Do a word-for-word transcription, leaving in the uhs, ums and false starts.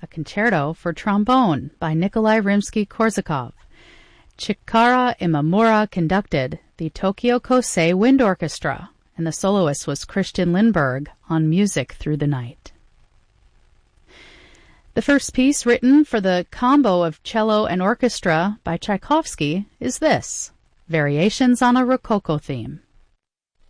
a concerto for trombone by Nikolai Rimsky-Korsakov. Chikara Imamura conducted the Tokyo Kosei Wind Orchestra, and the soloist was Christian Lindberg on Music Through the Night. The first piece written for the combo of cello and orchestra by Tchaikovsky is this, Variations on a Rococo Theme.